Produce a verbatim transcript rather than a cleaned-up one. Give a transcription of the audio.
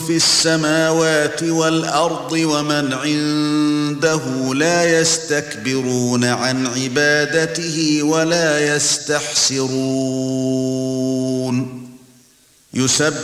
في السماوات والأرض ومن عنده لا يستكبرون عن عبادته ولا يستحسرون يسبح